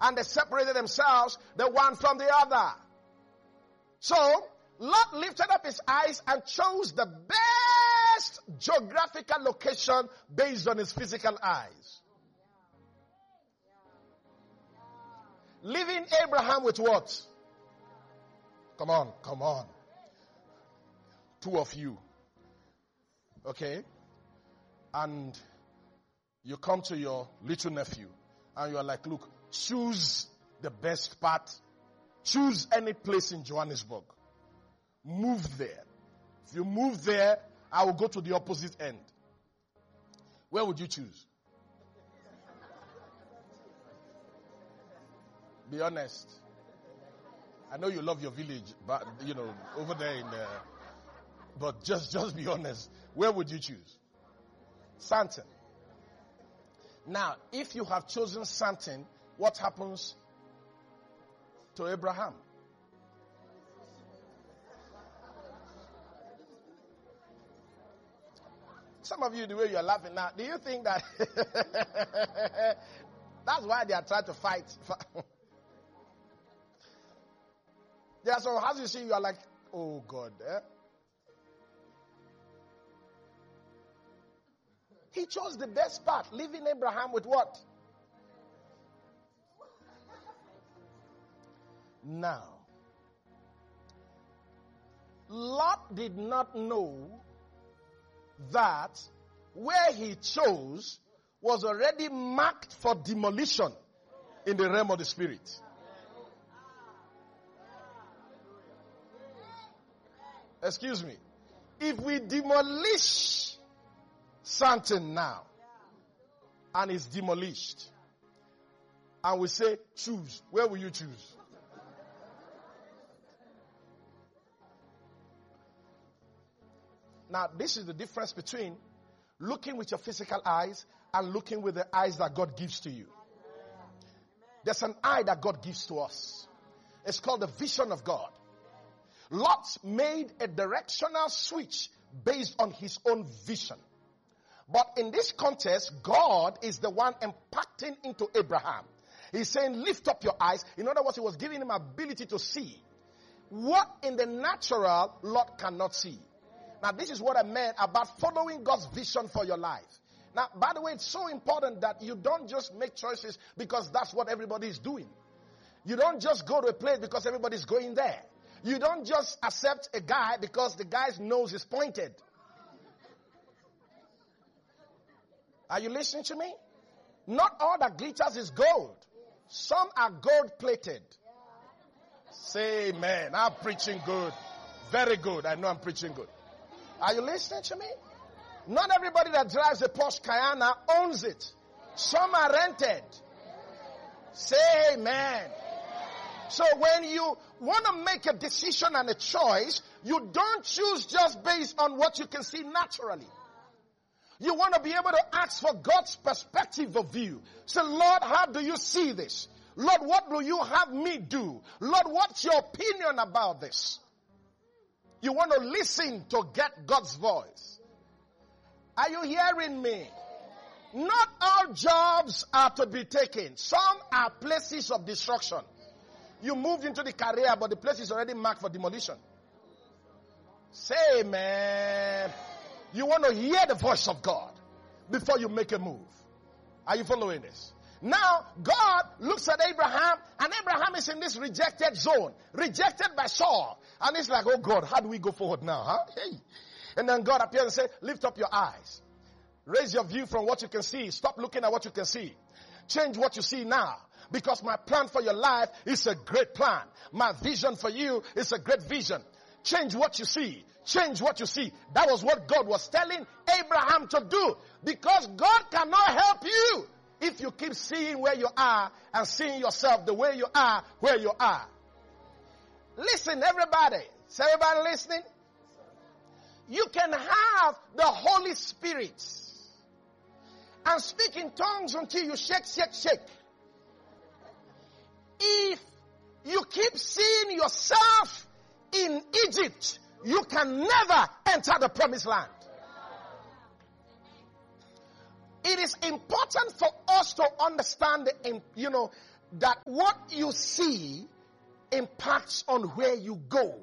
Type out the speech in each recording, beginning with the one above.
and they separated themselves, the one from the other. So, Lot lifted up his eyes and chose the best geographical location based on his physical eyes. Leaving Abraham with what? Come on. Two of you. Okay? And you come to your little nephew and you are like, look, choose the best part. Choose any place in Johannesburg. Move there. If you move there, I will go to the opposite end. Where would you choose? Be honest. I know you love your village, but over there in the, but just be honest. Where would you choose? Sandton. Now, if you have chosen Sandton, what happens to Abraham? Some of you, the way you're laughing now, do you think that that's why they are trying to fight? There are some houses you see, you are like, oh God. He chose the best part, leaving Abraham with what? Now, Lot did not know that where he chose was already marked for demolition in the realm of the spirit. Excuse me. If we demolish something now, and it's demolished, and we say, choose, where will you choose? Now, this is the difference between looking with your physical eyes and looking with the eyes that God gives to you. There's an eye that God gives to us. It's called the vision of God. Lot made a directional switch based on his own vision. But in this context, God is the one impacting into Abraham. He's saying, lift up your eyes. In other words, he was giving him ability to see what in the natural Lot cannot see. Now, this is what I meant about following God's vision for your life. Now, by the way, it's so important that you don't just make choices because that's what everybody is doing. You don't just go to a place because everybody's going there. You don't just accept a guy because the guy's nose is pointed. Are you listening to me? Not all that glitters is gold. Some are gold plated. Say amen. I'm preaching good. Very good. I know I'm preaching good. Are you listening to me? Not everybody that drives a Porsche Cayenne owns it. Some are rented. Say amen. So when you want to make a decision and a choice, you don't choose just based on what you can see naturally. You want to be able to ask for God's perspective of view. Say, Lord, how do you see this? Lord, what will you have me do? Lord, what's your opinion about this? You want to listen to get God's voice. Are you hearing me? Not all jobs are to be taken. Some are places of destruction. You moved into the career, but the place is already marked for demolition. Say amen. You want to hear the voice of God before you make a move. Are you following this? Now, God looks at Abraham, and Abraham is in this rejected zone, rejected by Saul. And it's like, oh God, how do we go forward now? Huh? Hey. And then God appears and says, lift up your eyes. Raise your view from what you can see. Stop looking at what you can see. Change what you see now. Because my plan for your life is a great plan. My vision for you is a great vision. Change what you see. Change what you see. That was what God was telling Abraham to do. Because God cannot help you if you keep seeing where you are and seeing yourself the way you are where you are. Listen, everybody. Is everybody listening? You can have the Holy Spirit and speak in tongues until you shake. If you keep seeing yourself in Egypt, you can never enter the promised land. It is important for us to understand that what you see impacts on where you go.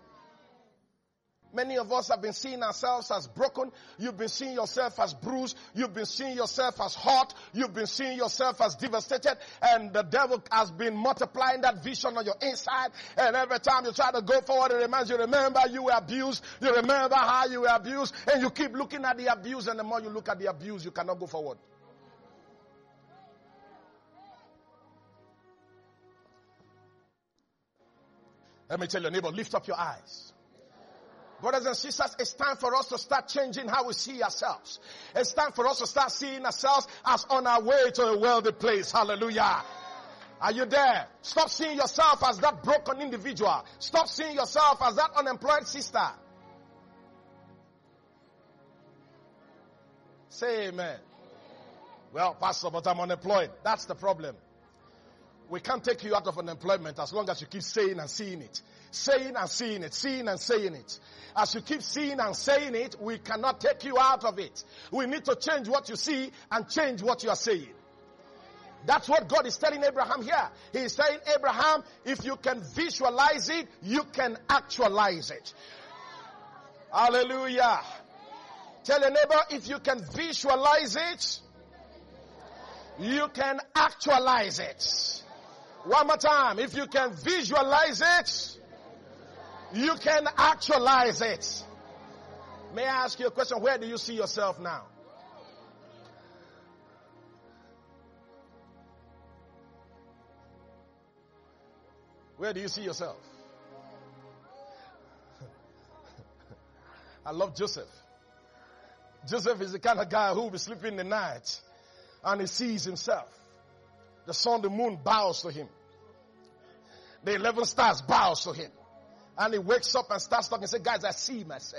Many of us have been seeing ourselves as broken. You've been seeing yourself as bruised. You've been seeing yourself as hurt. You've been seeing yourself as devastated. And the devil has been multiplying that vision on your inside. And every time you try to go forward, it reminds you, remember you were abused. You remember how you were abused. And you keep looking at the abuse. And the more you look at the abuse, you cannot go forward. Let me tell your neighbor, lift up your eyes. Brothers and sisters, it's time for us to start changing how we see ourselves. It's time for us to start seeing ourselves as on our way to a wealthy place. Hallelujah. Are you there? Stop seeing yourself as that broken individual. Stop seeing yourself as that unemployed sister. Say amen. Well, Pastor, but I'm unemployed. That's the problem. We can't take you out of unemployment as long as you keep saying and seeing it. Saying and seeing it. Seeing and saying it. As you keep seeing and saying it, we cannot take you out of it. We need to change what you see and change what you are saying. That's what God is telling Abraham here. He is saying, Abraham, if you can visualize it, you can actualize it. Hallelujah. Tell your neighbor, if you can visualize it, you can actualize it. One more time. If you can visualize it, you can actualize it. May I ask you a question? Where do you see yourself now? Where do you see yourself? I love Joseph. Joseph is the kind of guy who will be sleeping in the night and he sees himself. The sun, the moon bows to him. The 11 stars bows to him. And he wakes up and starts talking and says, guys, I see myself.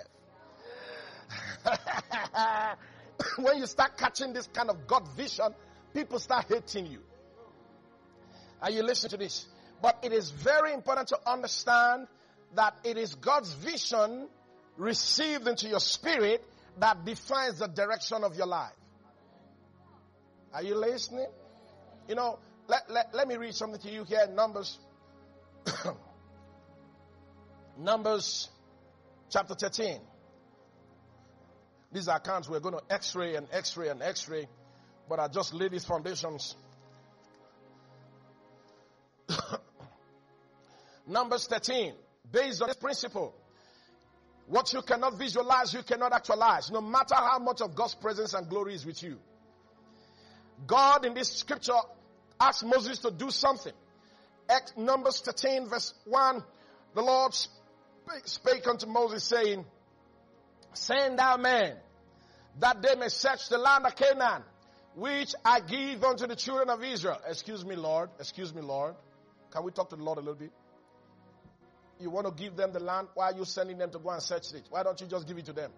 When you start catching this kind of God vision, people start hating you. Are you listening to this? But it is very important to understand that it is God's vision received into your spirit that defines the direction of your life. Are you listening? You know, let me read something to you here in Numbers. Numbers chapter 13. These are accounts we're going to x-ray and x-ray and x-ray. But I just lay these foundations. Numbers 13. Based on this principle. What you cannot visualize, you cannot actualize. No matter how much of God's presence and glory is with you. God in this scripture asked Moses to do something. Numbers 13 verse 1. The Lord spake unto Moses saying, send out men that they may search the land of Canaan, which I give unto the children of Israel. Excuse me, Lord. Excuse me, Lord. Can we talk to the Lord a little bit? You want to give them the land? Why are you sending them to go and search it? Why don't you just give it to them?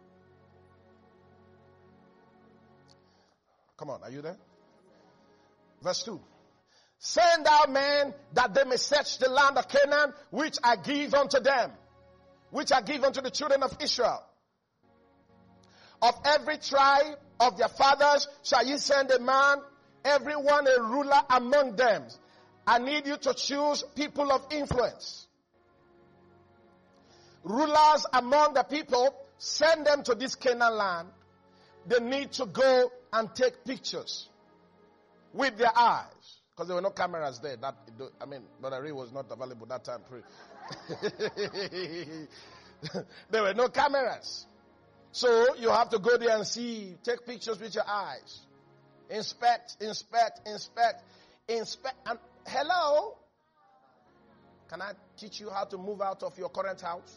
Come on, are you there? Verse 2. Send out men that they may search the land of Canaan, which I give unto them, which I give unto the children of Israel. Of every tribe of their fathers shall ye send a man, every one a ruler among them. I need you to choose people of influence. Rulers among the people, send them to this Canaan land. They need to go and take pictures with their eyes. Because there were no cameras there. Brother Ray was not available that time. There were no cameras. So you have to go there and see, take pictures with your eyes. Inspect. And hello? Can I teach you how to move out of your current house?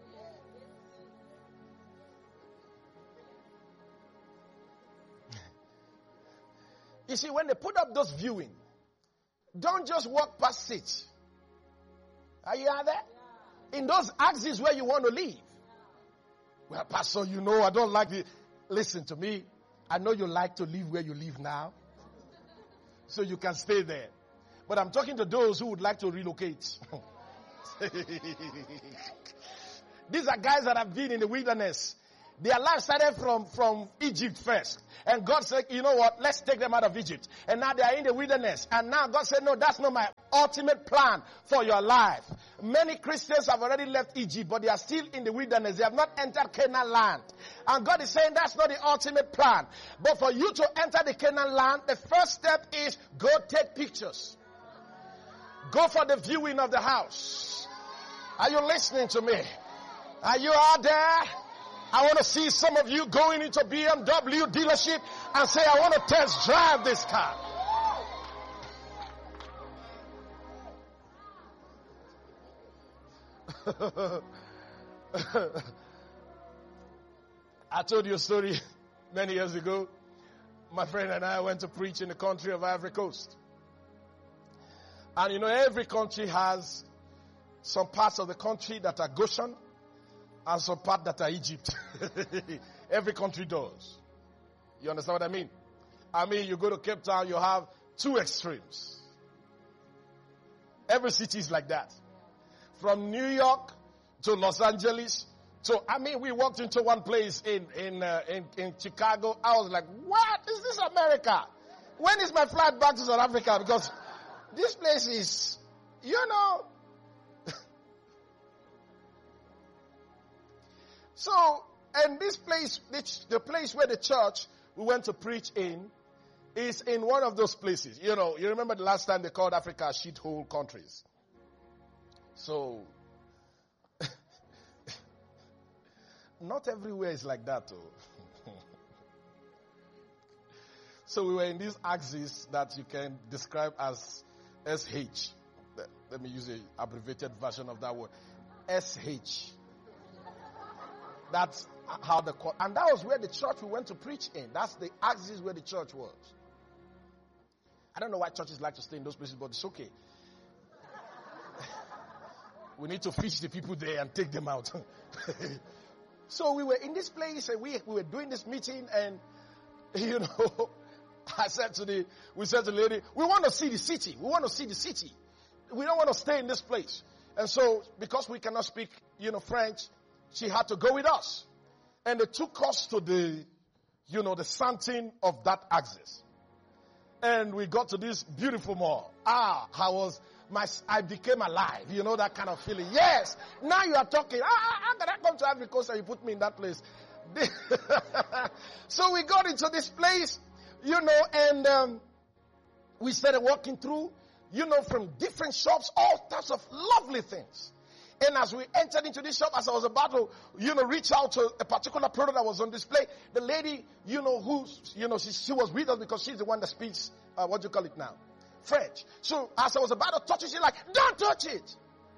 You see, when they put up those viewing, don't just walk past it. Are you out there? In those axes where you want to live. Well, Pastor, you know I don't like it. Listen to me. I know you like to live where you live now. So you can stay there. But I'm talking to those who would like to relocate. These are guys that have been in the wilderness. Their life started from Egypt first. And God said, you know what? Let's take them out of Egypt. And now they are in the wilderness. And now God said, no, that's not my ultimate plan for your life. Many Christians have already left Egypt, but they are still in the wilderness. They have not entered Canaan land. And God is saying that's not the ultimate plan. But for you to enter the Canaan land, the first step is go take pictures. Go for the viewing of the house. Are you listening to me? Are you out there? I want to see some of you going into BMW dealership and say, I want to test drive this car. I told you a story many years ago. My friend and I went to preach in the country of Ivory Coast. And you know, every country has some parts of the country that are Goshen and some parts that are Egypt. Every country does. You understand what I mean? I mean, you go to Cape Town, you have two extremes. Every city is like that. From New York to Los Angeles we walked into one place in Chicago. I was like, what? Is this America? When is my flight back to South Africa? Because this place is, So, and this place, the place where the church we went to preach in, is in one of those places. You remember the last time they called Africa shithole countries. So, not everywhere is like that, though. So we were in this axis that you can describe as SH. Let me use an abbreviated version of that word. SH. That's how and that was where the church we went to preach in. That's the axis where the church was. I don't know why churches like to stay in those places, but it's okay. We need to fish the people there and take them out. So we were in this place and we were doing this meeting, and we said to the lady, we want to see the city. We want to see the city. We don't want to stay in this place. And so, because we cannot speak, French, she had to go with us. And they took us to the something of that axis. And we got to this beautiful mall. I became alive. That kind of feeling. Yes, now you are talking. How can I come to Ivory Coast and you put me in that place? So we got into this place, and we started walking through, from different shops, all types of lovely things. And as we entered into this shop, as I was about to, reach out to a particular product that was on display, the lady, she was with us because she's the one that speaks, French. So as I was about to touch it, she's like, don't touch it.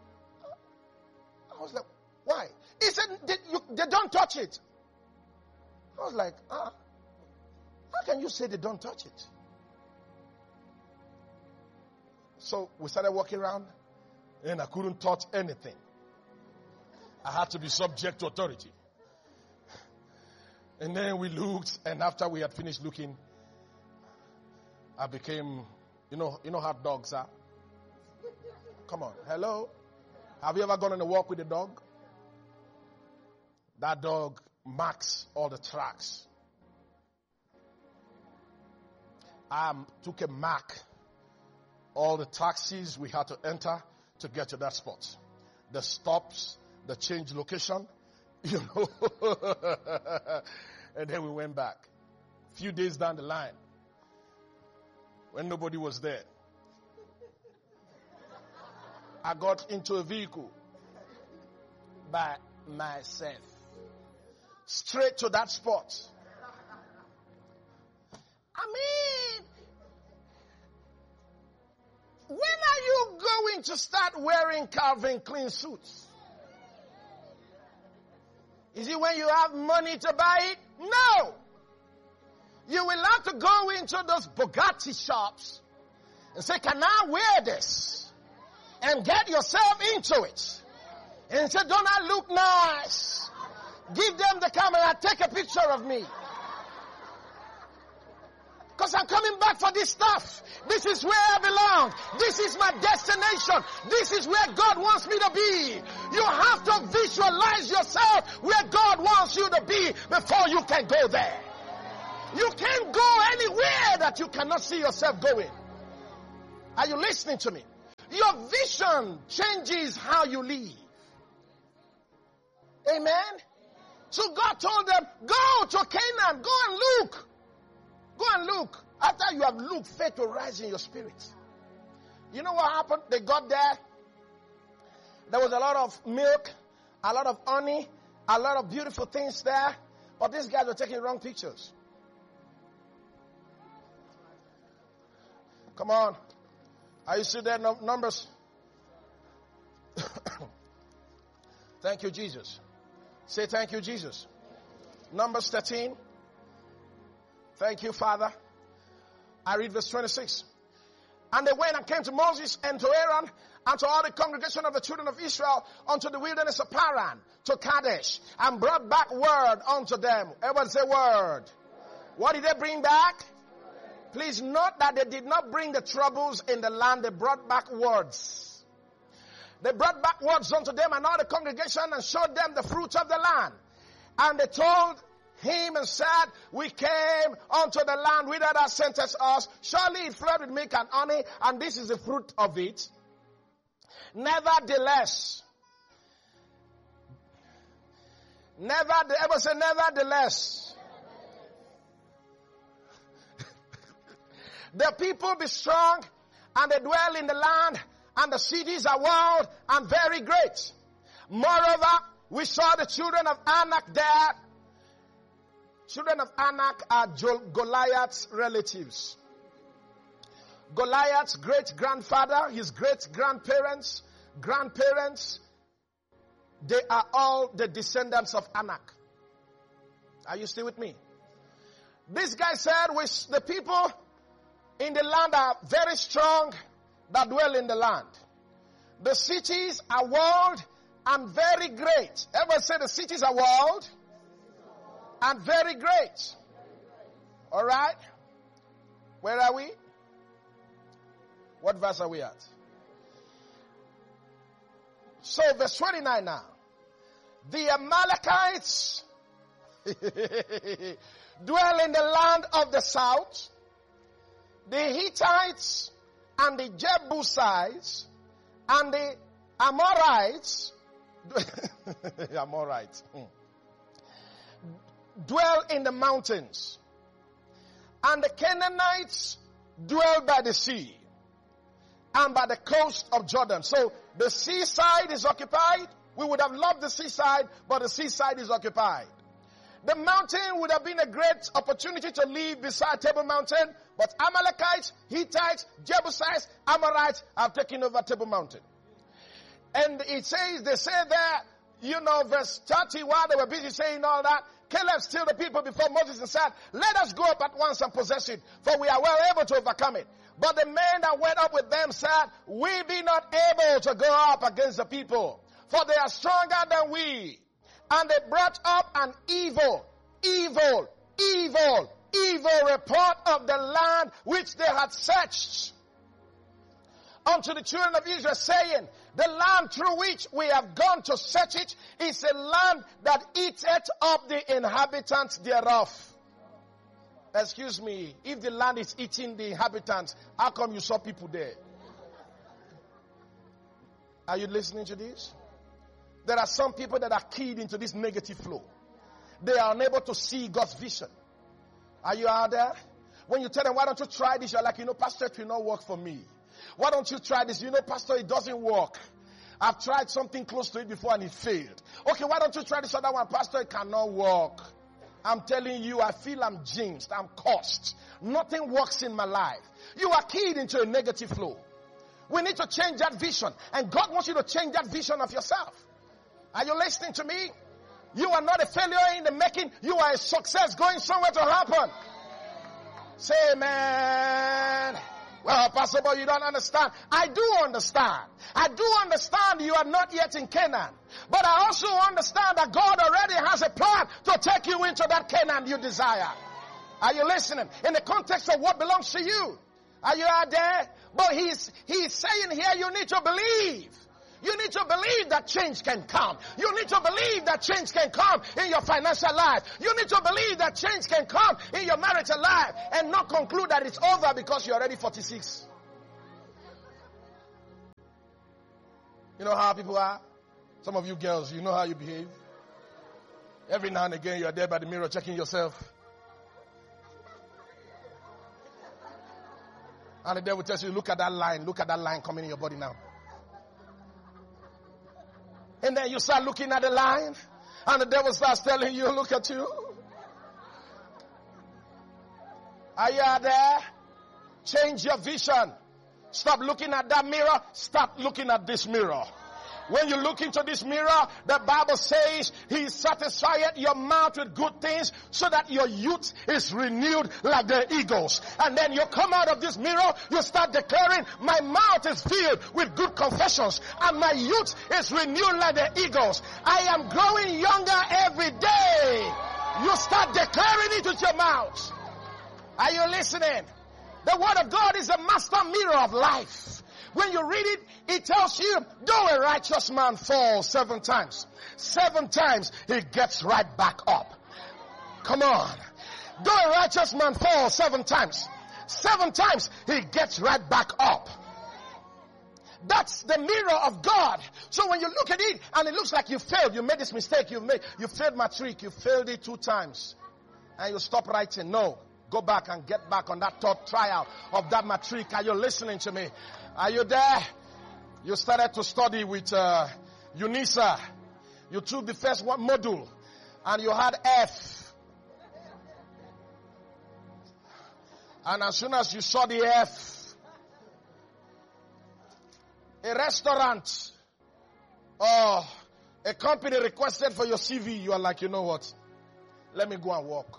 I was like, why? He said, they don't touch it. I was like, how can you say they don't touch it? So we started walking around, and I couldn't touch anything. I had to be subject to authority. And then we looked, and after we had finished looking, I became, you know how dogs are? Come on, hello? Have you ever gone on a walk with a dog? That dog marks all the tracks. I took a mark, all the taxis we had to enter to get to that spot. The stops, the change location, and then we went back. A few days down the line, when nobody was there, I got into a vehicle by myself, straight to that spot. I mean, when are you going to start wearing Calvin Klein suits? Is it when you have money to buy it? No. You will have to go into those Bugatti shops and say, can I wear this? And get yourself into it. And say, don't I look nice? Give them the camera, take a picture of me. Because I'm coming back for this stuff. This is where I belong. This is my destination. This is where God wants me to be. You have to visualize yourself where God wants you to be before you can go there. You can't go anywhere that you cannot see yourself going. Are you listening to me? Your vision changes how you live. Amen? So God told them, go to Canaan. Go and look. Go and look. After you have looked, faith will rise in your spirit. You know what happened? They got there. There was a lot of milk, a lot of honey, a lot of beautiful things there. But these guys were taking wrong pictures. Come on. Are you still there? Numbers. Thank you, Jesus. Say thank you, Jesus. Numbers 13. Thank you, Father. I read verse 26. And they went and came to Moses and to Aaron and to all the congregation of the children of Israel unto the wilderness of Paran, to Kadesh, and brought back word unto them. Everyone say word. What did they bring back? Please note that they did not bring the troubles in the land. They brought back words. They brought back words unto them and all the congregation and showed them the fruit of the land. And they told him and said, we came unto the land whither thou sentest us. Surely it flowed with milk and honey, and this is the fruit of it. Nevertheless, ever say nevertheless. The people be strong, and they dwell in the land, and the cities are walled and very great. Moreover, we saw the children of Anak there. Children of Anak are Goliath's relatives. Goliath's great-grandfather, his great-grandparents, grandparents, they are all the descendants of Anak. Are you still with me? This guy said, the people in the land are very strong that dwell in the land. The cities are walled and very great. Everyone say the cities are walled and very great. All right? Where are we? What verse are we at? So verse 29 now. The Amalekites dwell in the land of the south. The Hittites and the Jebusites and the Amorites dwell in the mountains. And the Canaanites dwell by the sea and by the coast of Jordan. So the seaside is occupied. We would have loved the seaside, but the seaside is occupied. The mountain would have been a great opportunity to live beside Table Mountain, but Amalekites, Hittites, Jebusites, Amorites have taken over Table Mountain. And it says, they say there, verse 30, while they were busy saying all that, Caleb stilled the people before Moses and said, let us go up at once and possess it, for we are well able to overcome it. But the men that went up with them said, we be not able to go up against the people, for they are stronger than we. And they brought up an evil report of the land which they had searched unto the children of Israel, saying, the land through which we have gone to search it is a land that eateth up the inhabitants thereof. Excuse me, if the land is eating the inhabitants, how come you saw people there? Are you listening to this? There are some people that are keyed into this negative flow. They are unable to see God's vision. Are you out there? When you tell them, why don't you try this? You're like, Pastor, it will not work for me. Why don't you try this? Pastor, it doesn't work. I've tried something close to it before and it failed. Okay, why don't you try this other one? Pastor, it cannot work. I'm telling you, I feel I'm jinxed. I'm cursed. Nothing works in my life. You are keyed into a negative flow. We need to change that vision. And God wants you to change that vision of yourself. Are you listening to me? You are not a failure in the making. You are a success going somewhere to happen. Say amen. Well, Pastor, but you don't understand. I do understand. I do understand you are not yet in Canaan. But I also understand that God already has a plan to take you into that Canaan you desire. Are you listening? In the context of what belongs to you. Are you out there? But he's saying here you need to believe. You need to believe that change can come. You need to believe that change can come in your financial life. You need to believe that change can come in your marital life and not conclude that it's over because you're already 46. You know how people are? Some of you girls, you know how you behave. Every now and again you're there by the mirror checking yourself. And the devil tells you, look at that line coming in your body now. And then you start looking at the line, and the devil starts telling you, look at you. Are you out there? Change your vision. Stop looking at that mirror. Start looking at this mirror. When you look into this mirror, the Bible says he satisfied your mouth with good things so that your youth is renewed like the eagles. And then you come out of this mirror, you start declaring, my mouth is filled with good confessions and my youth is renewed like the eagles. I am growing younger every day. You start declaring it with your mouth. Are you listening? The word of God is a master mirror of life. When you read it, it tells you, though a righteous man falls 7 times, 7 times he gets right back up. Come on. Though a righteous man falls 7 times, 7 times he gets right back up. That's the mirror of God. So when you look at it and it looks like you failed, you made this mistake, you failed matric, you failed it 2 times, and you stop writing. No. Go back and get back on that 3rd trial of that matric. Are you listening to me? Are you there? You started to study with UNISA. You took the first one module and you had F. And as soon as you saw the F, a restaurant or a company requested for your CV, you are like, you know what? Let me go and work.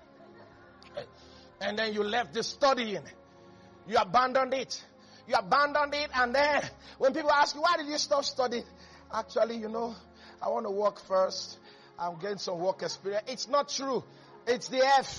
And then you left the studying. You abandoned it. You abandoned it, and then when people ask you, why did you stop studying? Actually, I want to work first. I'm getting some work experience. It's not true. It's the F.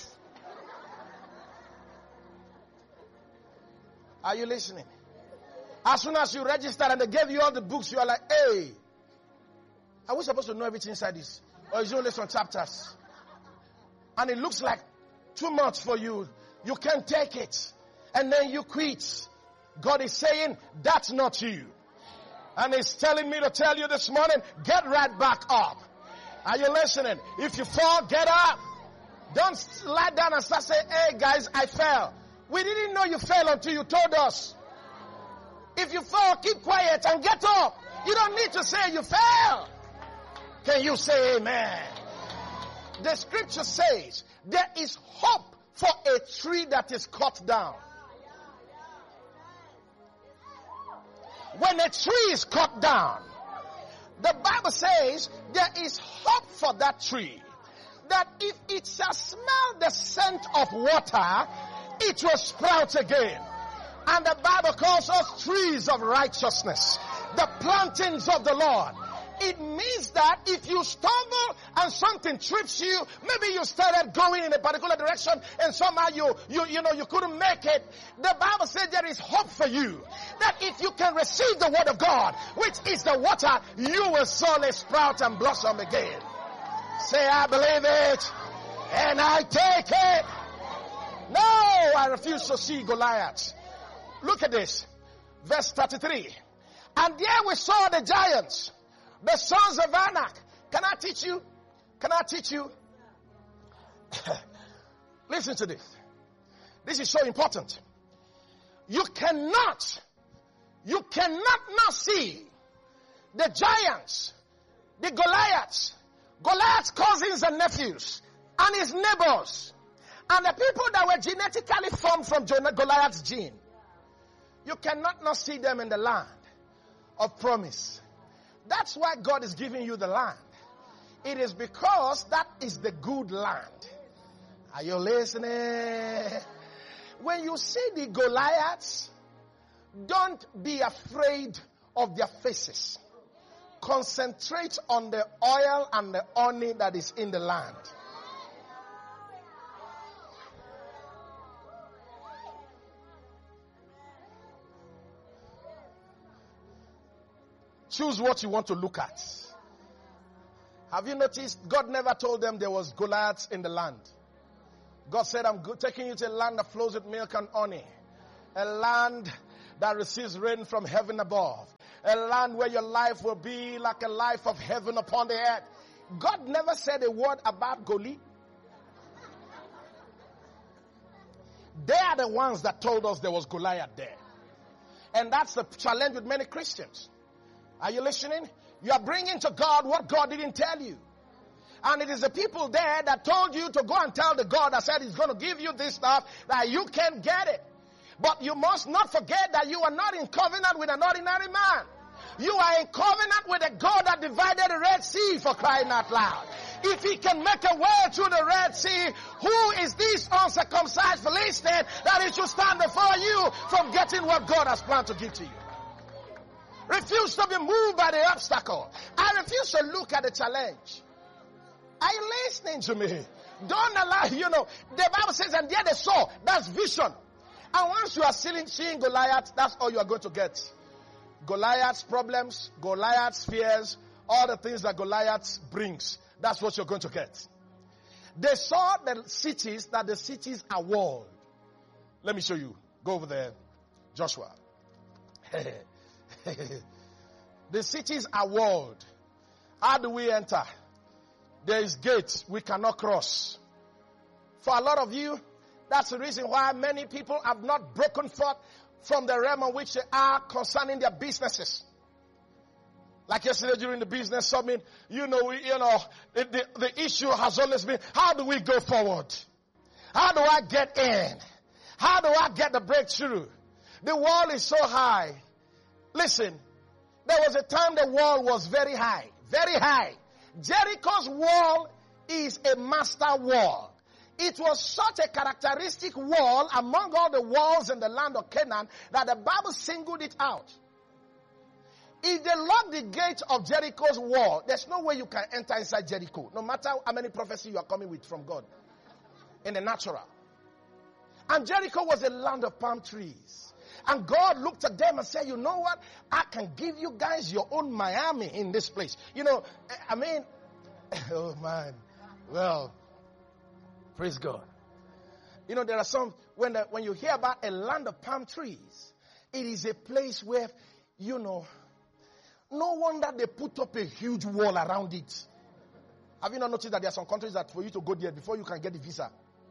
Are you listening? As soon as you registered and they gave you all the books, you are like, hey, are we supposed to know everything inside this? Or is it only some chapters? And it looks like too much for you. You can't take it. And then you quit. God is saying, that's not you. And he's telling me to tell you this morning, get right back up. Are you listening? If you fall, get up. Don't lie down and start saying, hey guys, I fell. We didn't know you fell until you told us. If you fall, keep quiet and get up. You don't need to say you fell. Can you say amen? The scripture says, there is hope for a tree that is cut down. When a tree is cut down, the Bible says there is hope for that tree. That if it shall smell the scent of water, it will sprout again. And the Bible calls us trees of righteousness, the plantings of the Lord. It means that if you stumble and something trips you, maybe you started going in a particular direction and somehow you couldn't make it. The Bible says there is hope for you. That if you can receive the word of God, which is the water, you will surely sprout and blossom again. Say, I believe it and I take it. No, I refuse to see Goliath. Look at this. Verse 33. And there we saw the giants, the sons of Anak. Can I teach you? Can I teach you? Listen to this. This is so important. You cannot not see the giants, the Goliaths, Goliath's cousins and nephews, and his neighbors, and the people that were genetically formed from Goliath's gene. You cannot not see them in the land of promise. That's why God is giving you the land. It is because that is the good land. Are you listening? When you see the Goliaths, don't be afraid of their faces. Concentrate on the oil and the honey that is in the land. Choose what you want to look at. Have you noticed God never told them there was Goliath in the land? God said, I'm taking you to a land that flows with milk and honey. A land that receives rain from heaven above. A land where your life will be like a life of heaven upon the earth. God never said a word about Goliath. They are the ones that told us there was Goliath there. And that's the challenge with many Christians. Are you listening? You are bringing to God what God didn't tell you. And it is the people there that told you to go and tell the God that said he's going to give you this stuff, that you can't get it. But you must not forget that you are not in covenant with an ordinary man. You are in covenant with a God that divided the Red Sea, for crying out loud. If he can make a way through the Red Sea, who is this uncircumcised Philistine that he should stand before you from getting what God has planned to give to you? Refuse to be moved by the obstacle. I refuse to look at the challenge. Are you listening to me? Don't allow, the Bible says, and there they saw, that's vision. And once you are seeing Goliath, that's all you are going to get. Goliath's problems, Goliath's fears, all the things that Goliath brings, that's what you're going to get. They saw the cities, that the cities are walled. Let me show you. Go over there, Joshua. The cities are walled. How do we enter? There is gates we cannot cross. For a lot of you, that's the reason why many people have not broken forth from the realm in which they are concerning their businesses. Like yesterday during the business summit, the issue has always been, how do we go forward? How do I get in? How do I get the breakthrough? The wall is so high. Listen, there was a time the wall was very high. Very high. Jericho's wall is a master wall. It was such a characteristic wall among all the walls in the land of Canaan that the Bible singled it out. If they lock the gate of Jericho's wall, there's no way you can enter inside Jericho, no matter how many prophecies you are coming with from God in the natural. And Jericho was a land of palm trees. And God looked at them and said, you know what? I can give you guys your own Miami in this place. Oh man. Well, praise God. There are some, when you hear about a land of palm trees, it is a place where, no wonder they put up a huge wall around it. Have you not noticed that there are some countries that for you to go there before you can get the visa?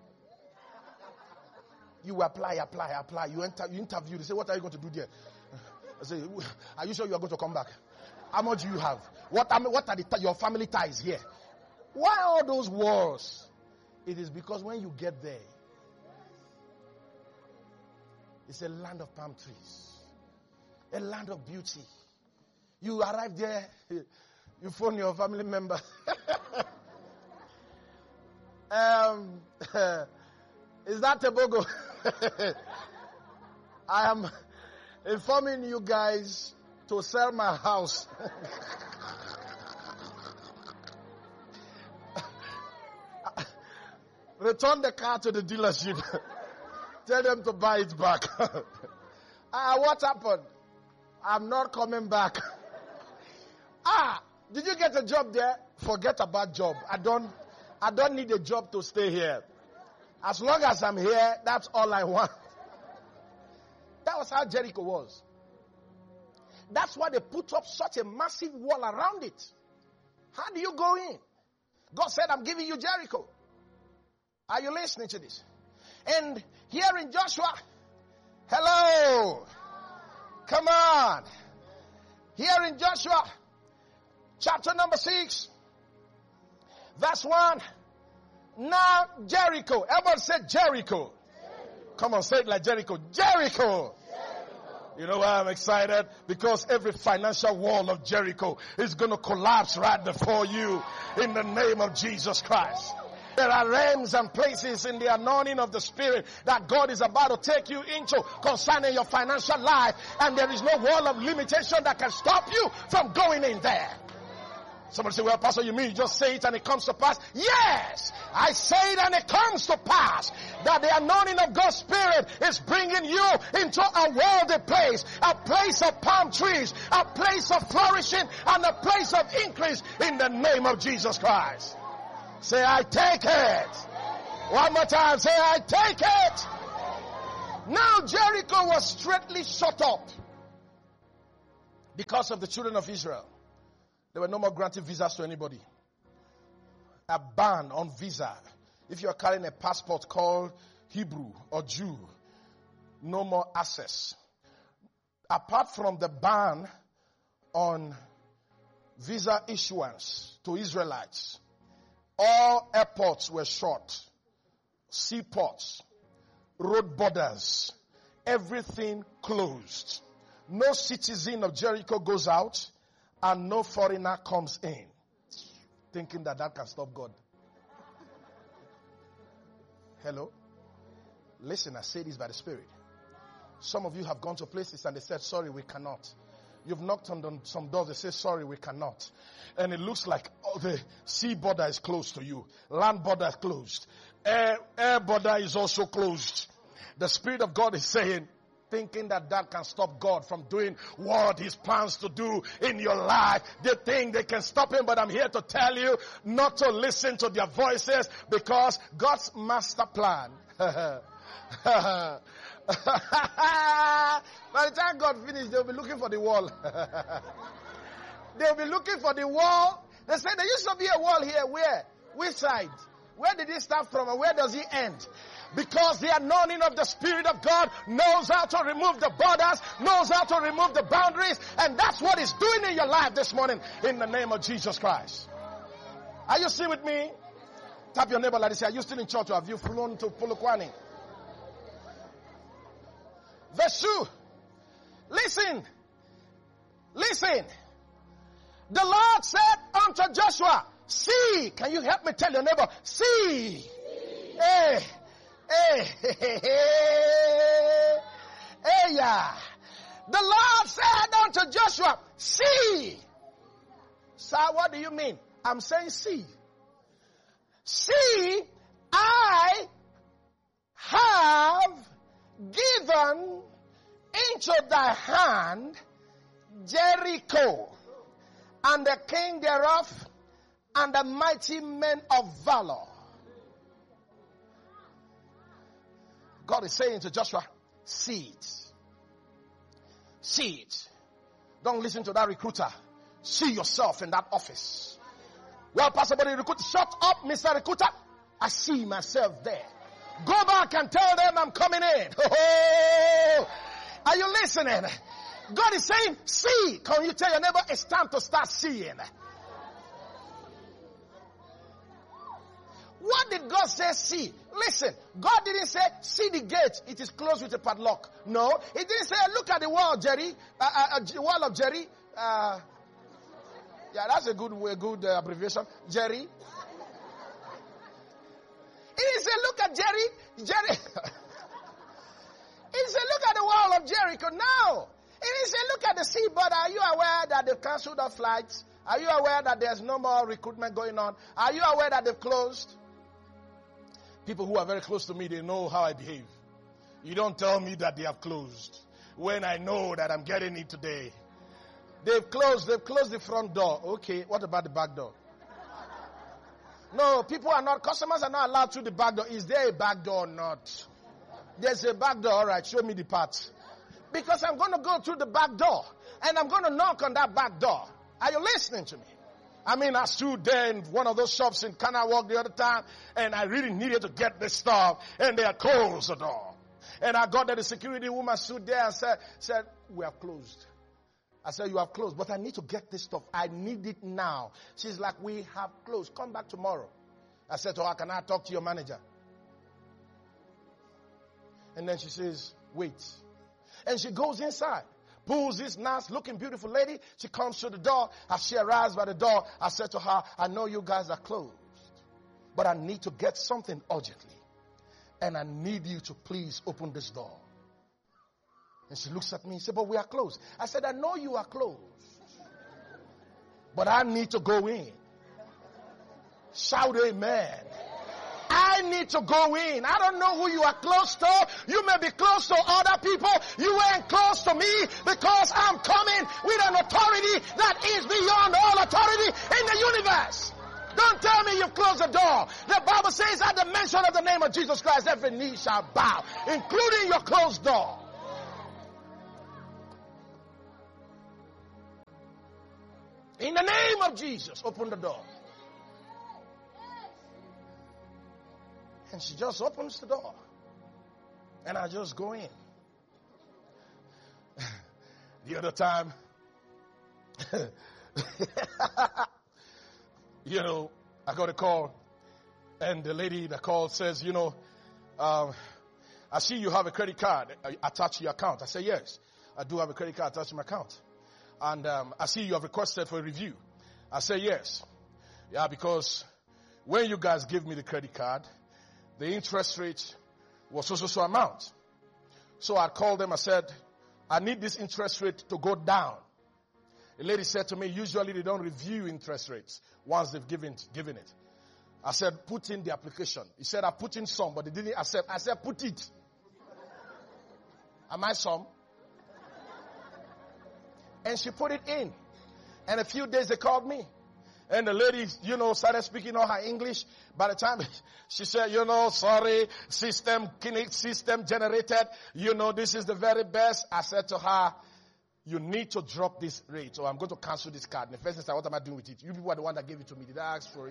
You apply. You interview. They say, what are you going to do there? I say, are you sure you are going to come back? How much do you have? What are your family ties here? Why all those wars? It is because when you get there, it's a land of palm trees. A land of beauty. You arrive there, you phone your family member. Is that Tobago? I am informing you guys to sell my house. Return the car to the dealership. Tell them to buy it back. What happened? I'm not coming back. Did you get a job there? Forget about job. I don't need a job to stay here. As long as I'm here, that's all I want. That was how Jericho was. That's why they put up such a massive wall around it. How do you go in? God said, I'm giving you Jericho. Are you listening to this? And here in Joshua, hello. Come on. Here in Joshua, chapter number 6, verse 1. Now Jericho. Everybody said Jericho. Come on, say it like Jericho. Jericho. You know why I'm excited? Because every financial wall of Jericho is going to collapse right before you in the name of Jesus Christ. There are realms and places in the anointing of the Spirit that God is about to take you into concerning your financial life, and there is no wall of limitation that can stop you from going in there. Somebody say, well, Pastor, you mean you just say it and it comes to pass? Yes! I say it and it comes to pass. That the anointing of God's Spirit is bringing you into a wealthy place. A place of palm trees. A place of flourishing. And a place of increase in the name of Jesus Christ. Say, I take it. One more time. Say, I take it. Now Jericho was straightly shut up because of the children of Israel. There were no more granting visas to anybody. A ban on visa. If you are carrying a passport called Hebrew or Jew, no more access. Apart from the ban on visa issuance to Israelites, all airports were shut. Seaports, road borders, everything closed. No citizen of Jericho goes out and no foreigner comes in. Thinking that can stop God. Hello? Listen, I say this by the Spirit. Some of you have gone to places and they said, sorry, we cannot. You've knocked on some doors, they say, sorry, we cannot. And it looks like the sea border is closed to you. Land border is closed. Air border is also closed. The Spirit of God is saying, thinking that can stop God from doing what He plans to do in your life. They think they can stop Him, but I'm here to tell you not to listen to their voices, because God's master plan. By the time God finishes, they'll be looking for the wall. They'll be looking for the wall. They say there used to be a wall here. Where? Which side? Where did it start from and where does it end? Because the anointing of the Spirit of God knows how to remove the borders, knows how to remove the boundaries, and that's what He's doing in your life this morning in the name of Jesus Christ. Are you still with me? Tap your neighbor like this. Are you still in church or have you flown to Polokwane? Verse 2. Listen. The Lord said unto Joshua, see. Can you help me tell your neighbor? See. Hey. Yeah. The Lord said unto Joshua, see. Sir, what do you mean? I'm saying see. See, I have given into thy hand Jericho, and the king thereof, and the mighty men of valor. God is saying to Joshua, see it. See it. Don't listen to that recruiter. See yourself in that office. Well, Pastor, but the recruiter, shut up, Mr. Recruiter. I see myself there. Go back and tell them I'm coming in. Oh, are you listening? God is saying, see. Can you tell your neighbor it's time to start seeing? What did God say see? Listen, God didn't say see the gate, it is closed with a padlock. No, He didn't say look at the wall, Jerry. Wall of Jerry. Yeah, that's a good abbreviation. Jerry. He didn't say look at Jerry. He didn't say look at the wall of Jericho. No. He didn't say look at the sea border. Are you aware that they've cancelled our flights? Are you aware that there's no more recruitment going on? Are you aware that they've closed? People who are very close to me, they know how I behave. You don't tell me that they have closed when I know that I'm getting it today. They've closed the front door. Okay, what about the back door? No, customers are not allowed through the back door. Is there a back door or not? There's a back door. All right, show me the part. Because I'm going to go through the back door and I'm going to knock on that back door. Are you listening to me? I stood there in one of those shops in Canada Walk the other time, and I really needed to get this stuff, and they had closed the door. And I got there, the security woman stood there and said, we have closed. I said, you have closed, but I need to get this stuff. I need it now. She's like, we have closed. Come back tomorrow. I said to her, can I talk to your manager? And then she says, wait. And she goes inside. Pulls this nice looking beautiful lady. She comes to the door. As she arrives by the door, I said to her, I know you guys are closed, but I need to get something urgently. And I need you to please open this door. And she looks at me and said, but we are closed. I said, I know you are closed, But I need to go in. Shout amen. I need to go in. I don't know who you are close to. You may be close to other people. You ain't close to me because I'm coming with an authority that is beyond all authority in the universe. Don't tell me you've closed the door. The Bible says at the mention of the name of Jesus Christ, every knee shall bow, including your closed door. In the name of Jesus, open the door. And she just opens the door. And I just go in. The other time, I got a call. And the lady that called says, I see you have a credit card attached to your account. I say, yes, I do have a credit card attached to my account. And I see you have requested for a review. I say, yes. Yeah, because when you guys give me the credit card, the interest rate was so amount. So I called them. I said, I need this interest rate to go down. The lady said to me, usually they don't review interest rates once they've given it. I said, put in the application. He said, I put in some, but they didn't accept. I said, put it. Am I some? And she put it in. And a few days they called me. And the lady, started speaking all her English. By the time she said, sorry, system generated. This is the very best. I said to her, you need to drop this rate or I'm going to cancel this card. And the first thing I said, what am I doing with it? You people are the one that gave it to me. Did I ask for it?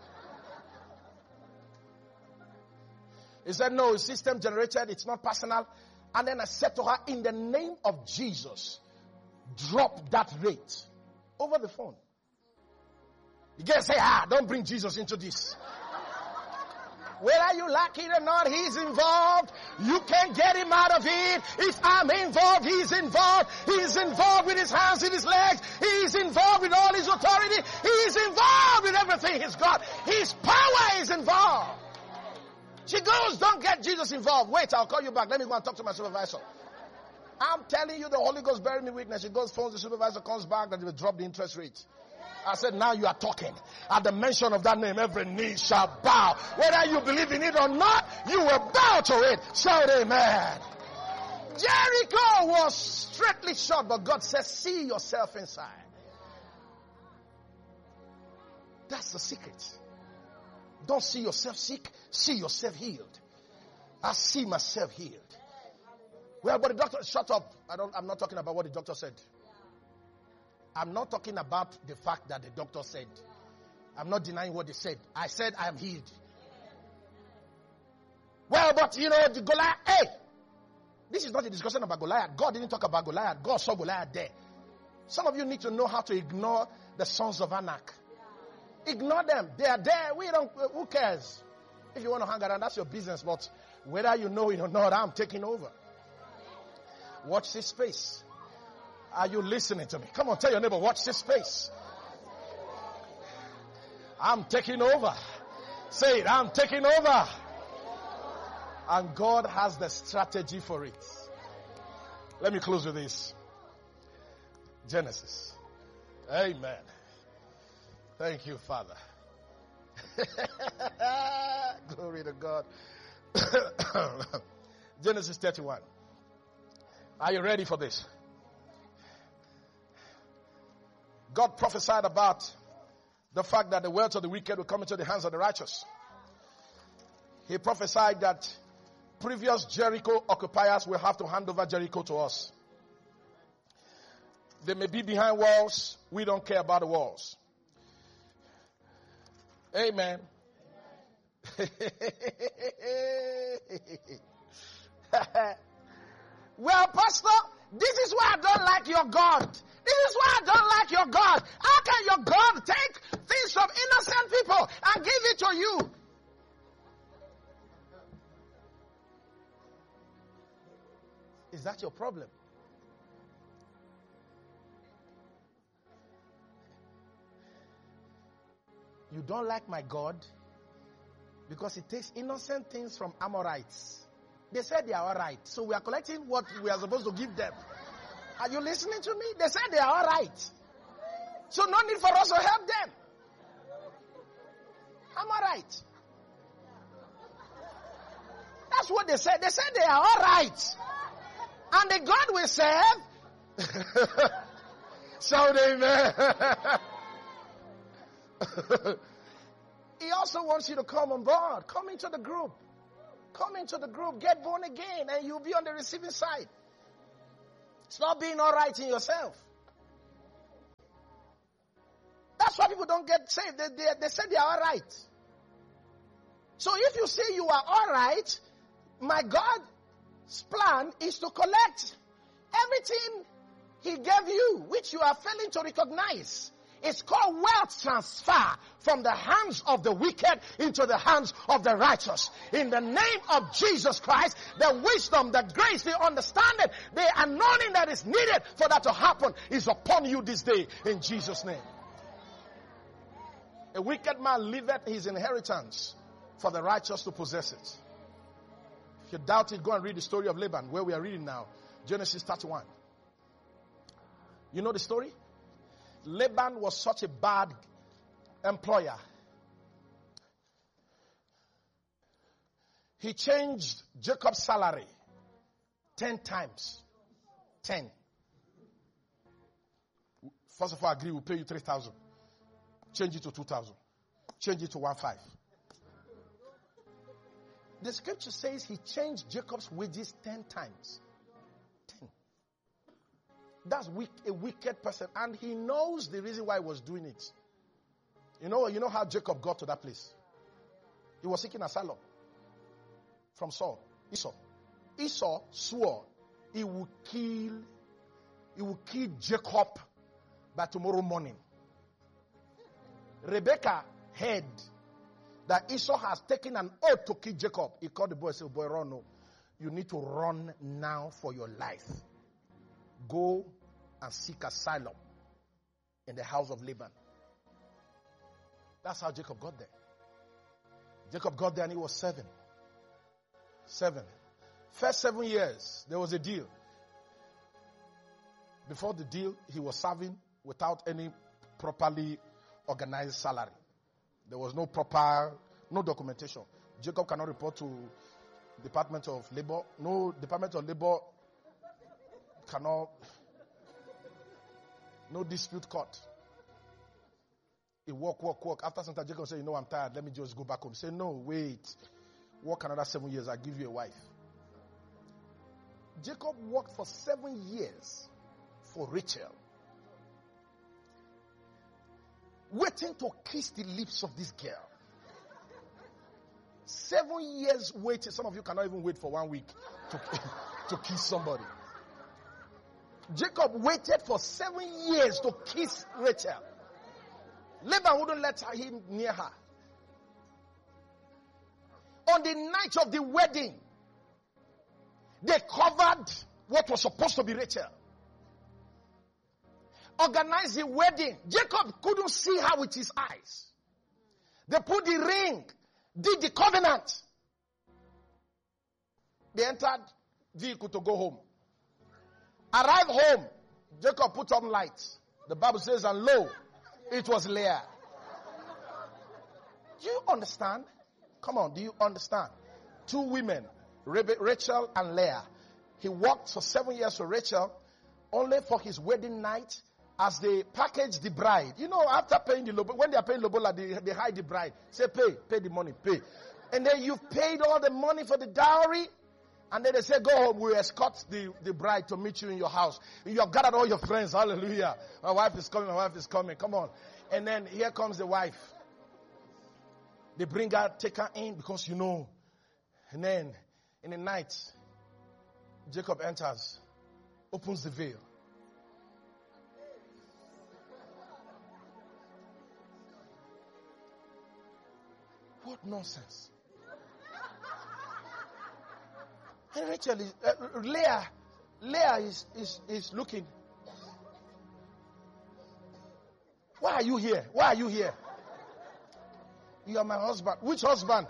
He said, no, it's system generated. It's not personal. And then I said to her, in the name of Jesus, drop that rate over the phone. You can't say, don't bring Jesus into this. Whether you like it or not, he's involved. You can't get him out of it. If I'm involved, he's involved. He's involved with his hands and his legs. He's involved with all his authority. He's involved with everything he's got. His power is involved. She goes, don't get Jesus involved. Wait, I'll call you back. Let me go and talk to my supervisor. I'm telling you, the Holy Ghost bearing me witness. She goes, phones the supervisor, comes back, and they will drop the interest rate. I said, now you are talking. At the mention of that name, every knee shall bow. Whether you believe in it or not, you will bow to it. Shout amen. Jericho was straightly shut, but God says, see yourself inside. That's the secret. Don't see yourself sick, see yourself healed. I see myself healed. Well, but the doctor, shut up. I'm not talking about what the doctor said. I'm not talking about the fact that the doctor said. I'm not denying what they said. I said I am healed. Well, but the Goliath, hey! This is not a discussion about Goliath. God didn't talk about Goliath. God saw Goliath there. Some of you need to know how to ignore the sons of Anak. Ignore them. They are there. Who cares? If you want to hang around, that's your business. But whether you know it or not, I'm taking over. Watch this space. Are you listening to me? Come on, tell your neighbor, watch this space. I'm taking over. Say it, I'm taking over. And God has the strategy for it. Let me close with this. Genesis. Amen. Thank you, Father. Glory to God. Genesis 31. Are you ready for this? God prophesied about the fact that the wealth of the wicked will come into the hands of the righteous. He prophesied that previous Jericho occupiers will have to hand over Jericho to us. They may be behind walls. We don't care about the walls. Amen. Well, Pastor, this is why I don't like your God. This is why I don't like your God. How can your God take things from innocent people and give it to you? Is that your problem? You don't like my God because He takes innocent things from Amorites. They said they are all right. So we are collecting what we are supposed to give them. Are you listening to me? They said they are all right. So no need for us to help them. Am I right? That's what they said. They said they are all right. And the God we serve, shout amen. He also wants you to come on board. Come into the group. Come into the group. Get born again and you'll be on the receiving side. It's not being all right in yourself. That's why people don't get saved. They say they are all right. So if you say you are all right, my God's plan is to collect everything He gave you, which you are failing to recognize. It's called wealth transfer from the hands of the wicked into the hands of the righteous. In the name of Jesus Christ, the wisdom, the grace, the understanding, the anointing that is needed for that to happen is upon you this day in Jesus' name. A wicked man leaveth his inheritance for the righteous to possess it. If you doubt it, go and read the story of Laban, where we are reading now. Genesis 31. You know the story? Laban was such a bad employer. He changed Jacob's salary 10 times. 10. First of all, agree, we'll pay you 3,000. Change it to 2,000. Change it to 1,500. The scripture says he changed Jacob's wages 10 times. 10. That's a wicked person. And he knows the reason why he was doing it. You know how Jacob got to that place? He was seeking asylum from Esau swore he would kill Jacob by tomorrow morning. Rebekah heard that Esau has taken an oath to kill Jacob. He called the boy and said, boy, run. No. You need to run now for your life. Go and seek asylum in the house of Laban. That's how Jacob got there. Jacob got there and he was 7. First 7 years, there was a deal. Before the deal, he was serving without any properly organized salary. There was no documentation. Jacob cannot report to Department of Labor. No Department of Labor cannot. No dispute court. He work. After some time, Jacob said, I'm tired. Let me just go back home. He said, no, wait. Work another 7 years. I'll give you a wife. Jacob worked for 7 years for Rachel. Waiting to kiss the lips of this girl. 7 years waiting. Some of you cannot even wait for 1 week to kiss somebody. Jacob waited for 7 years to kiss Rachel. Laban wouldn't let him near her. On the night of the wedding, they covered what was supposed to be Rachel. Organized the wedding. Jacob couldn't see her with his eyes. They put the ring, did the covenant. They entered vehicle to go home. Arrived home, Jacob put on lights. The Bible says, and lo, it was Leah. Do you understand? Come on, do you understand? 2 women, Rachel and Leah. He worked for 7 years for Rachel, only for his wedding night, as they package the bride. After paying the lobola, when they are paying lobola, they hide the bride. Say, pay the money, pay. And then you've paid all the money for the dowry. And then they say, go home, we'll escort the bride to meet you in your house. You have gathered all your friends, hallelujah. My wife is coming, come on. And then here comes the wife. They bring her, take her in because And then in the night, Jacob enters, opens the veil. What nonsense. And Rachel is, Leah is looking. Why are you here? Why are you here? You are my husband. Which husband?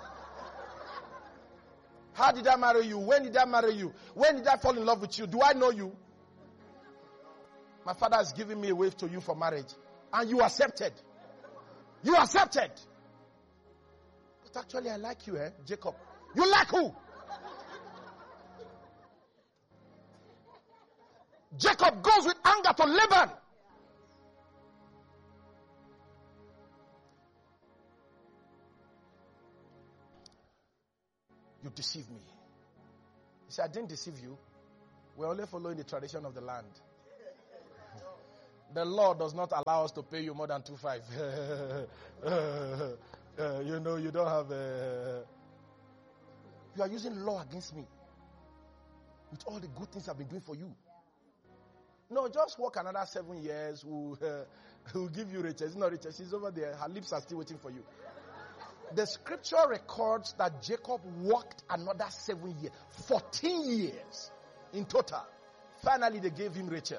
How did I marry you? When did I marry you? When did I fall in love with you? Do I know you? My father has given me a wave to you for marriage. And you accepted. You accepted. But actually, I like you, Jacob. You like who? Jacob goes with anger to Laban. You deceived me. He said, I didn't deceive you. We're only following the tradition of the land. The law does not allow us to pay you more than 2.5. You don't have you are using law against me. With all the good things I've been doing for you. No, just work another 7 years. We'll give you riches. It's not riches. She's over there. Her lips are still waiting for you. The scripture records that Jacob worked another 7 years. 14 years in total. Finally, they gave him Rachel.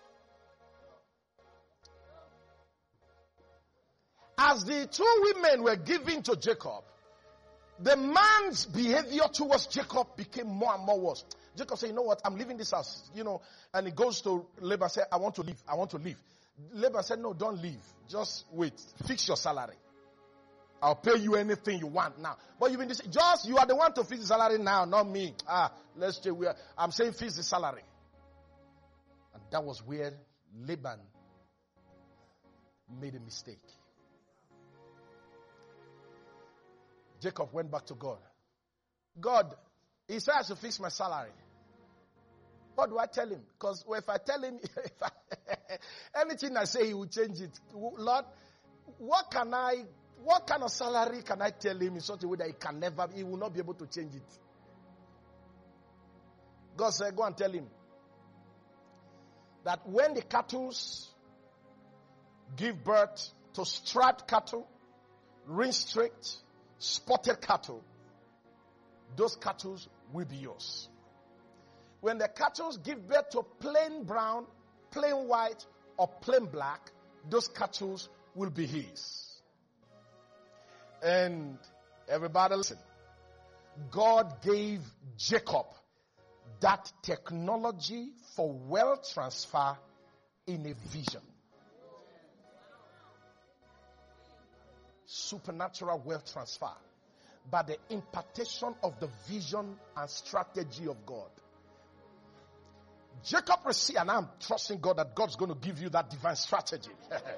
As the two women were given to Jacob, the man's behavior towards Jacob became more and more worse. Jacob said, you know what, I'm leaving this house, and he goes to Laban and said, I want to leave. Laban said, no, don't leave. Just wait. Fix your salary. I'll pay you anything you want now. But you are the one to fix the salary now, not me. Let's check where I'm saying fix the salary. And that was where Laban made a mistake. Jacob went back to God. God, he said I should fix my salary. What do I tell him? Because if I tell him, anything I say, he will change it. Lord, what kind of salary can I tell him in such a way that he will not be able to change it? God said, go and tell him that when the cattle give birth to striped cattle, ring-streaked, spotted cattle, those cattle will be yours. When the cattle give birth to plain brown, plain white, or plain black, those cattle will be his. And everybody listen. God gave Jacob that technology for wealth transfer in a vision. Supernatural wealth transfer by the impartation of the vision and strategy of God. Jacob received, and I'm trusting God that God's going to give you that divine strategy.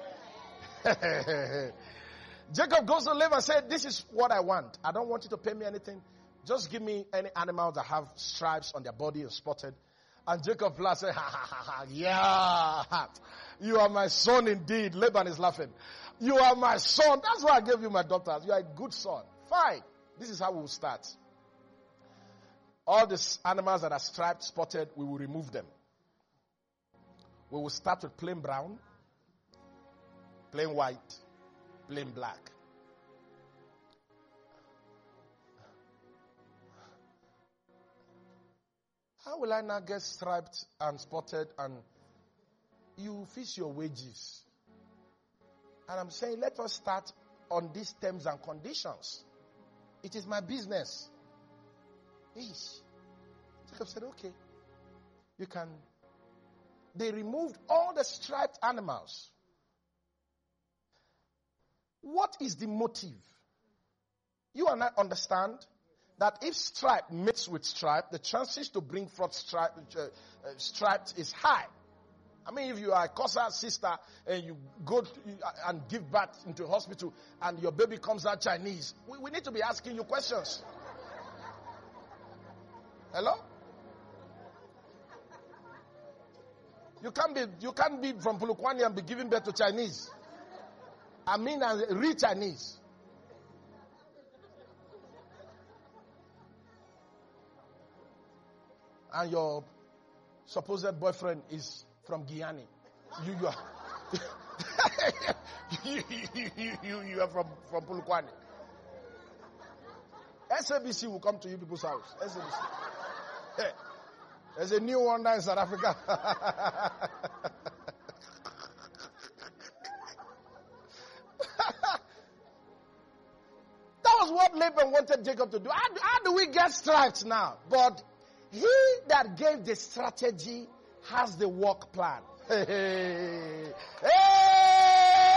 Jacob goes to Laban and said, this is what I want. I don't want you to pay me anything. Just give me any animals that have stripes on their body and spotted. And Jacob laughed and said, yeah, you are my son indeed. Laban is laughing. You are my son. That's why I gave you my daughters. You are a good son. Fine. This is how we will start. All these animals that are striped, spotted, we will remove them. We will start with plain brown, plain white, plain black. How will I now get striped and spotted and you fix your wages? And I'm saying, let us start on these terms and conditions. It is my business. Jacob said, okay. You can. They removed all the striped animals. What is the motive? You and I understand that if stripe mixes with stripe, the chances to bring forth striped is high. I mean, if you are a Kosa sister and you go and give birth into a hospital and your baby comes out Chinese, we need to be asking you questions. Hello? You can't be from Pulukwani and be giving birth to Chinese. I mean, real Chinese. And your supposed boyfriend is from Guyana. You are you are from Pulukwani. SABC will come to you people's house. SABC. Hey, there's a new one now in South Africa. That was what Laban wanted Jacob to do. How do we get stripes now? But he that gave the strategy has the work plan. Hey, hey,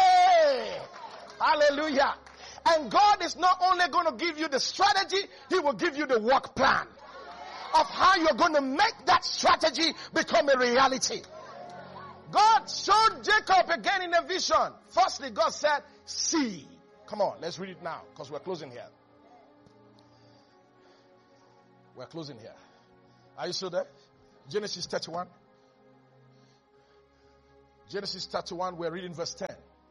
Hallelujah. And God is not only going to give you the strategy, He will give you the work plan of how you're going to make that strategy become a reality. God showed Jacob again in a vision. Firstly, God said, see. Come on, let's read it now because we're closing here. We're closing here. Are you still there? Genesis 31. Genesis 31, we're reading verse 10.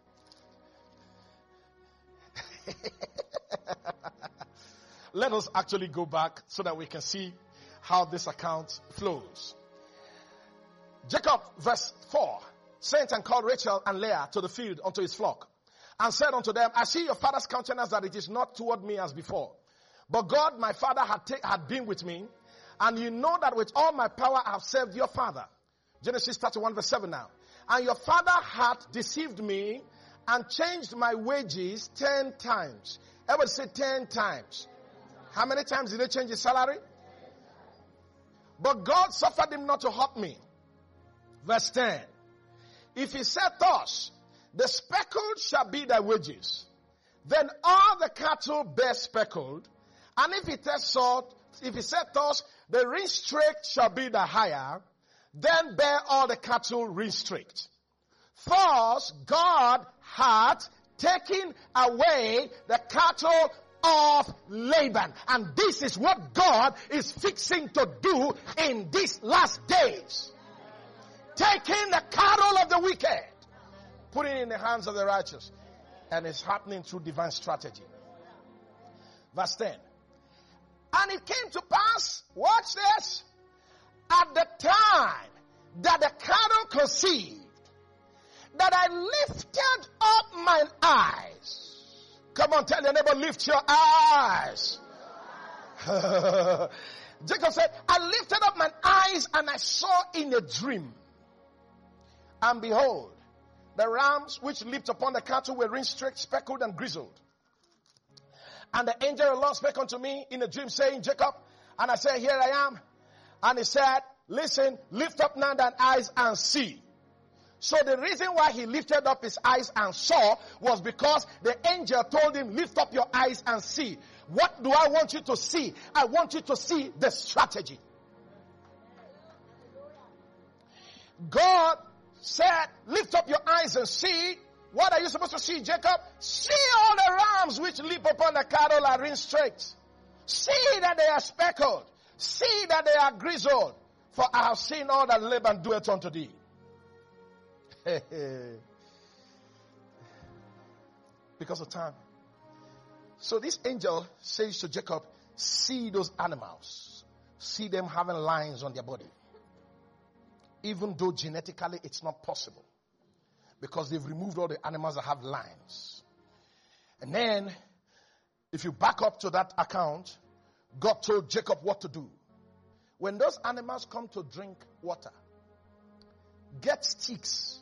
Let us actually go back so that we can see how this account flows. Jacob, verse 4, sent and called Rachel and Leah to the field unto his flock, and said unto them, I see your father's countenance that it is not toward me as before. But God my father had been with me, and you know that with all my power I have served your father. Genesis 31 verse 7 now. And your father had deceived me and changed my wages 10 times. Everybody say 10 times. How many times did they change his salary? But God suffered him not to hurt me. Verse 10. If he said thus, the speckled shall be thy wages, then all the cattle bear speckled. And if he said thus, the ringstraked shall be the hire, then bear all the cattle ringstraked. Thus God had taken away the cattle of Laban. And this is what God is fixing to do in these last days. Taking the cattle of the wicked, putting it in the hands of the righteous. And it's happening through divine strategy. Verse 10. And it came to pass, watch this, at the time that the cattle conceived, that I lifted up mine eyes. Come on, tell your neighbor, lift your eyes. Jacob said, I lifted up mine eyes and I saw in a dream. And behold, the rams which leaped upon the cattle were ringstraked, speckled, and grizzled. And the angel of the Lord spake unto me in a dream, saying, Jacob. And I said, here I am. And he said, listen, lift up now thine eyes and see. So the reason why he lifted up his eyes and saw was because the angel told him, lift up your eyes and see. What do I want you to see? I want you to see the strategy. God said, lift up your eyes and see. What are you supposed to see, Jacob? See all the rams which leap upon the cattle are ringstraked. See that they are speckled. See that they are grizzled. For I have seen all that Laban doeth unto thee. Because of time. So this angel says to Jacob, see those animals. See them having lines on their body. Even though genetically it's not possible. Because they've removed all the animals that have lines. And then, if you back up to that account, God told Jacob what to do. When those animals come to drink water, get sticks,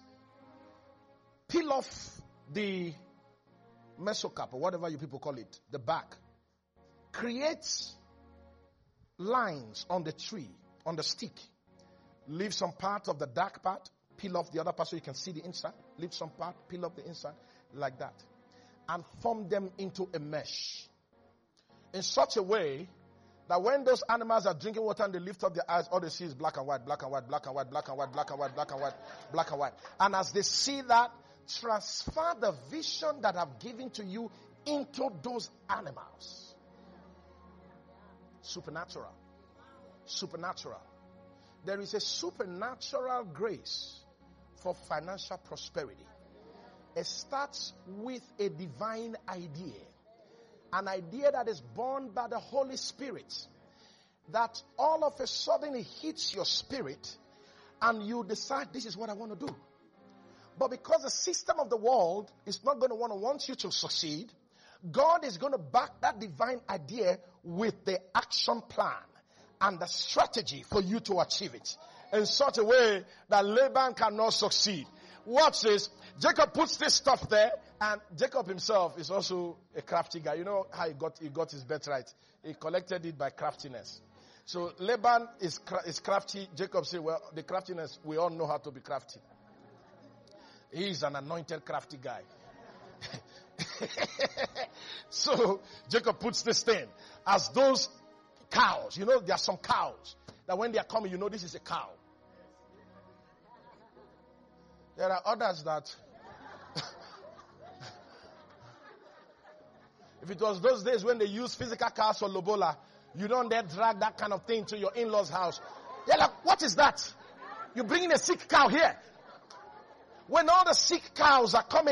peel off the mesocap or whatever you people call it, the back. Create lines on the tree, on the stick. Leave some part of the dark part. Peel off the other part so you can see the inside. Leave some part, peel off the inside, like that. And form them into a mesh. In such a way that when those animals are drinking water and they lift up their eyes, all they see is black and white, black and white, black and white, black and white, black and white, black and white, black and white. And as they see that, transfer the vision that I've given to you into those animals. Supernatural. Supernatural. There is a supernatural grace for financial prosperity. It starts with a divine idea. An idea that is born by the Holy Spirit. That all of a sudden it hits your spirit and you decide, this is what I want to do. But because the system of the world is not going to want you to succeed, God is going to back that divine idea with the action plan and the strategy for you to achieve it in such a way that Laban cannot succeed. Watch this. Jacob puts this stuff there, and Jacob himself is also a crafty guy. You know how he got his birthright? He collected it by craftiness. So Laban is crafty. Jacob said, well, the craftiness, we all know how to be crafty. He is an anointed crafty guy. So Jacob puts this thing as those cows. You know, there are some cows that when they are coming, you know this is a cow. There are others that if it was those days when they used physical cows for lobola, you don't dare drag that kind of thing to your in-laws' house. They're like, what is that? You're bringing a sick cow here. When all the sick cows are coming